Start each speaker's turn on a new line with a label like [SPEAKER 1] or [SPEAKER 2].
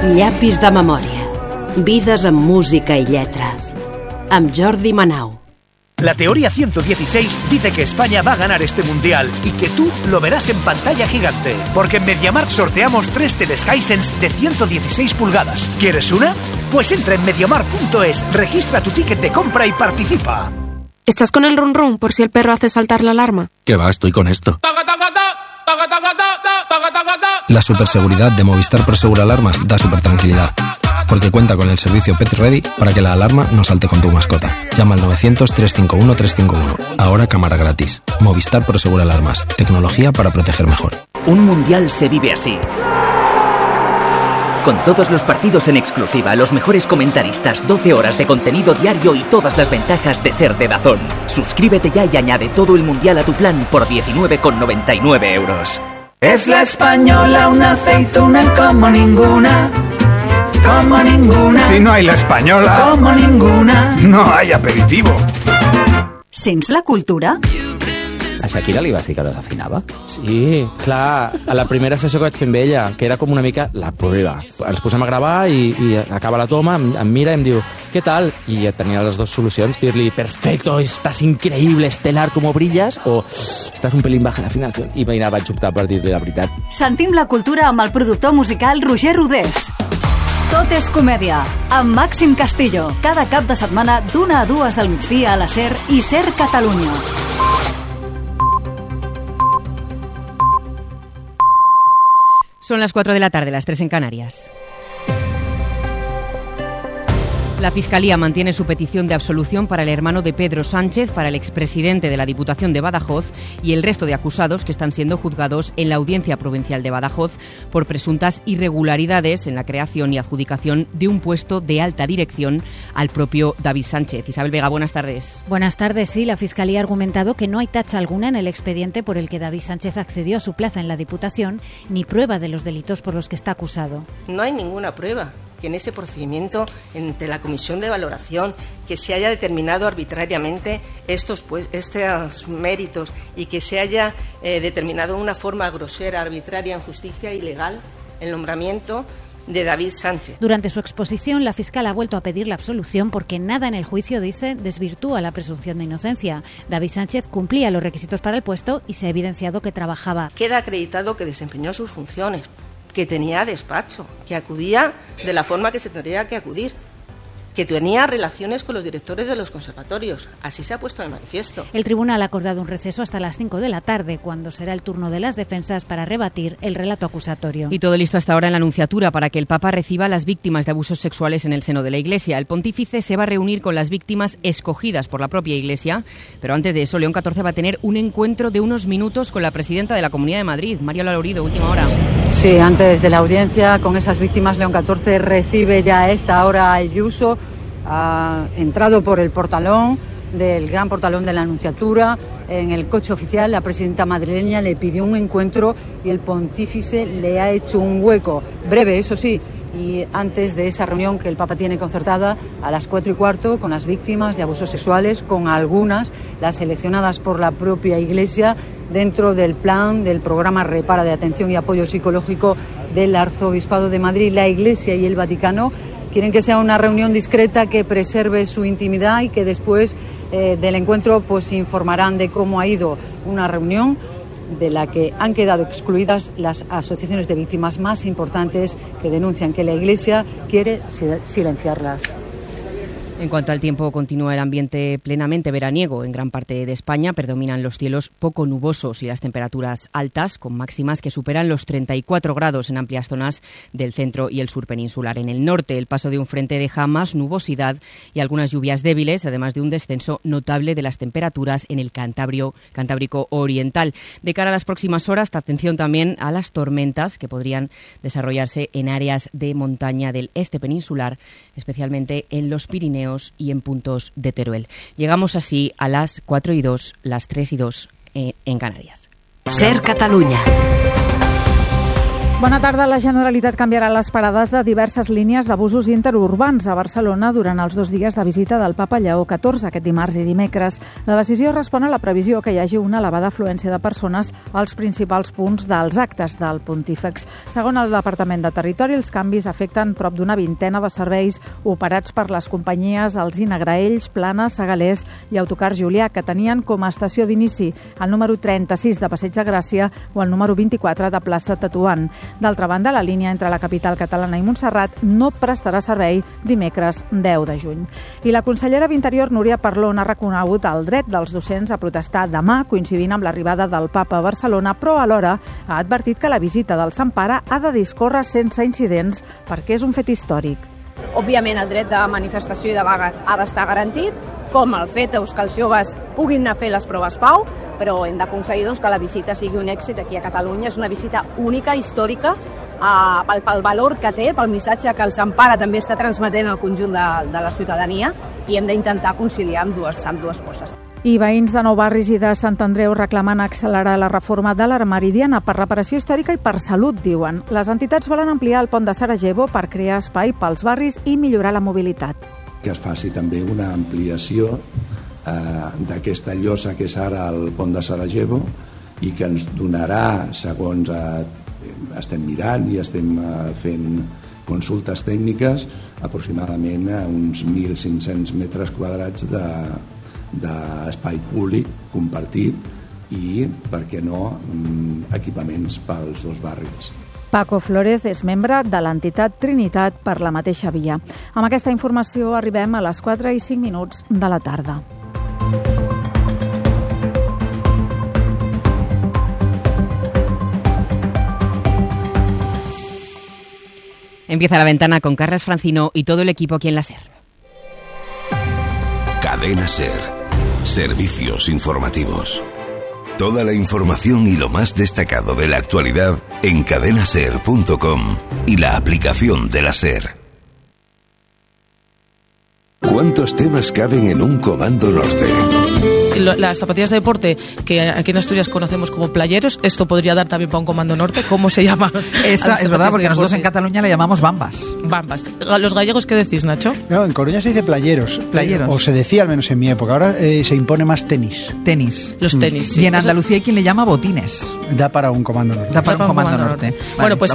[SPEAKER 1] Llapis de memòria. Vides amb música y letra. Amb Jordi Manau.
[SPEAKER 2] La teoría 116 dice que España va a ganar este mundial y que tú lo verás en pantalla gigante. Porque en MediaMarkt sorteamos 3 teles Hisense de 116 pulgadas. ¿Quieres una? Pues entra en MediaMarkt.es, registra tu ticket de compra y participa.
[SPEAKER 3] ¿Estás con el run run por si el perro hace saltar la alarma?
[SPEAKER 4] ¿Qué va? Estoy con esto.
[SPEAKER 5] La superseguridad de Movistar Prosegur Alarmas da supertranquilidad, porque cuenta con el servicio Pet Ready para que la alarma no salte con tu mascota. Llama al 900-351-351. Ahora cámara gratis. Movistar Prosegur Alarmas. Tecnología para proteger mejor.
[SPEAKER 6] Un mundial se vive así. Con todos los partidos en exclusiva, los mejores comentaristas, 12 horas de contenido diario y todas las ventajas de ser de DAZN. Suscríbete ya y añade todo el mundial a tu plan por 19,99 euros.
[SPEAKER 7] Es la española, una aceituna como ninguna. Como ninguna.
[SPEAKER 8] Si no hay la española,
[SPEAKER 7] como ninguna,
[SPEAKER 8] no hay aperitivo.
[SPEAKER 9] Sents la cultura?
[SPEAKER 10] A Shakira li vas dir que desafinava?
[SPEAKER 11] Sí, clar, a la primera sessió que vaig fer amb ella, que era com una mica la prova. Ens posem a gravar i acaba la toma, em mira i em diu, ¿qué tal? I ja tenia les dues solucions, dir-li, perfecto, estás increíble, estelar, como brillas, o estás un pelín baja de afinación. I mira, vaig optar per dir-li la veritat.
[SPEAKER 9] Sentim la cultura amb el productor musical Roger Rodés. Tot és comèdia, amb Màxim Castillo. Cada cap de setmana d'1 a 2 del migdia a la SER i SER Catalunya.
[SPEAKER 12] Son las 4 de la tarde, las 3 en Canarias. La Fiscalía mantiene su petición de absolución para el hermano de Pedro Sánchez, para el expresidente de la Diputación de Badajoz y el resto de acusados que están siendo juzgados en la Audiencia Provincial de Badajoz por presuntas irregularidades en la creación y adjudicación de un puesto de alta dirección al propio David Sánchez. Isabel Vega, buenas tardes.
[SPEAKER 13] Buenas tardes. Sí, la Fiscalía ha argumentado que no hay tacha alguna en el expediente por el que David Sánchez accedió a su plaza en la Diputación, ni prueba de los delitos por los que está acusado.
[SPEAKER 14] No hay ninguna prueba que en ese procedimiento, entre la comisión de valoración, que se haya determinado arbitrariamente estos méritos y que se haya determinado de una forma grosera, arbitraria, injusticia e ilegal el nombramiento de David Sánchez.
[SPEAKER 13] Durante su exposición, la fiscal ha vuelto a pedir la absolución porque nada en el juicio, dice, desvirtúa la presunción de inocencia. David Sánchez cumplía los requisitos para el puesto y se ha evidenciado que trabajaba.
[SPEAKER 14] Queda acreditado que desempeñó sus funciones, que tenía despacho, que acudía de la forma que se tendría que acudir, que tenía relaciones con los directores de los conservatorios. Así se ha puesto de manifiesto.
[SPEAKER 13] El tribunal ha acordado un receso hasta las 5 de la tarde, cuando será el turno de las defensas para rebatir el relato acusatorio.
[SPEAKER 12] Y todo listo hasta ahora en la Anunciatura para que el Papa reciba a las víctimas de abusos sexuales en el seno de la Iglesia. El pontífice se va a reunir con las víctimas escogidas por la propia Iglesia, pero antes de eso, León XIV va a tener un encuentro de unos minutos con la presidenta de la Comunidad de Madrid, María Lorido, última hora.
[SPEAKER 15] Sí, antes de la audiencia con esas víctimas, León XIV recibe ya a esta hora a Ayuso. Ha entrado por el portalón del gran portalón de la Anunciatura. En el coche oficial, la presidenta madrileña le pidió un encuentro y el pontífice le ha hecho un hueco, breve, eso sí, y antes de esa reunión que el Papa tiene concertada a las 4:15 con las víctimas de abusos sexuales, con algunas, las seleccionadas por la propia Iglesia, dentro del plan del programa Repara de atención y apoyo psicológico del Arzobispado de Madrid. La Iglesia y el Vaticano quieren que sea una reunión discreta que preserve su intimidad y que después del encuentro pues informarán de cómo ha ido una reunión de la que han quedado excluidas las asociaciones de víctimas más importantes que denuncian que la Iglesia quiere silenciarlas.
[SPEAKER 12] En cuanto al tiempo, continúa el ambiente plenamente veraniego en gran parte de España. Predominan los cielos poco nubosos y las temperaturas altas, con máximas que superan los 34 grados en amplias zonas del centro y el sur peninsular. En el norte, el paso de un frente deja más nubosidad y algunas lluvias débiles, además de un descenso notable de las temperaturas en el Cantábrico oriental. De cara a las próximas horas, atención también a las tormentas que podrían desarrollarse en áreas de montaña del este peninsular, especialmente en los Pirineos y en puntos de Teruel. Llegamos así a las 4:02, las 3:02 en Canarias.
[SPEAKER 1] SER Catalunya.
[SPEAKER 4] Bona tarda. La Generalitat canviarà les parades de diverses línies de busos interurbans a Barcelona durant els 2 dies de visita del Papa Lleó XIV, aquest dimarts i dimecres. La decisió respon a la previsió que hi hagi una elevada afluència de persones als principals punts dels actes del Pontífex. Segons el Departament de Territori, els canvis afecten prop d'una vintena de serveis operats per les companyies Alsina Graells, Plana, Segalers i Autocar Julià, que tenien com a estació d'inici el número 36 de Passeig de Gràcia o el número 24 de Plaça Tetuan. D'altra banda, la línia entre la capital catalana i Montserrat no prestarà servei dimecres 10 de juny. I la consellera d'Interior, Núria Parlon, ha reconegut el dret dels docents a protestar demà, coincidint amb l'arribada del Papa a Barcelona, però alhora ha advertit que la visita del Sant Pare ha de discórrer sense incidents perquè és un fet històric.
[SPEAKER 16] Òbviament, el dret de manifestació i de vaga ha d'estar garantit, com el fet que els joves puguin anar a fer les proves PAU, però hem d'aconseguir que la visita sigui un èxit aquí a Catalunya. És una visita única, històrica, pel valor que té, pel missatge que el Sant Pare també està transmetent al conjunt de la ciutadania, i hem d'intentar conciliar amb dues coses.
[SPEAKER 4] I veïns de Nou Barris i de Sant Andreu reclamen accelerar la reforma de l'Armari Diana per reparació històrica i per salut, diuen. Les entitats volen ampliar el pont de Sarajevo per crear espai pels barris i millorar la mobilitat.
[SPEAKER 17] Que es faci també una ampliació d'aquesta llosa que és ara el pont de Sarajevo i que ens donarà, segons estem mirant i estem fent consultes tècniques, aproximadament uns 1.500 metres quadrats d'espai públic compartit i, per què no, equipaments pels dos barris.
[SPEAKER 4] Paco Flórez és membre de l'entitat Trinitat per la mateixa via. Amb aquesta informació arribem a les 4:05 de la tarda.
[SPEAKER 12] Empieza La Ventana con Carles Francino y todo el equipo aquí en la SER.
[SPEAKER 18] Cadena SER. Servicios informativos. Toda la información y lo más destacado de la actualidad en cadenaser.com y la aplicación de la SER. ¿Cuántos temas caben en un Comando Norte?
[SPEAKER 19] Las zapatillas de deporte, que aquí en Asturias conocemos como playeros, esto podría dar también para un Comando Norte. ¿Cómo se llama?
[SPEAKER 20] Esta es verdad, porque nosotros en Cataluña le llamamos bambas.
[SPEAKER 19] Bambas. ¿Los gallegos qué decís, Nacho?
[SPEAKER 21] No, en Coruña se dice playeros.
[SPEAKER 20] Playeros.
[SPEAKER 21] O se decía, al menos en mi época. Ahora se impone más tenis.
[SPEAKER 20] Tenis.
[SPEAKER 19] Los tenis, sí.
[SPEAKER 20] Y en Andalucía hay quien le llama botines.
[SPEAKER 21] Da para un Comando Norte.
[SPEAKER 20] Da para un Comando Norte.
[SPEAKER 19] Bueno, pues